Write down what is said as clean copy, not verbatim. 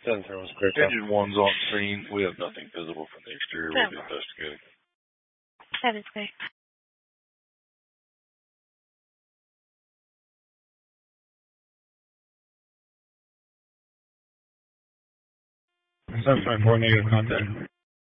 731 Square. Engine 1's on scene. We have nothing visible from the exterior. We'll be investigating. 7 Square. Seven 5 4 negative contact.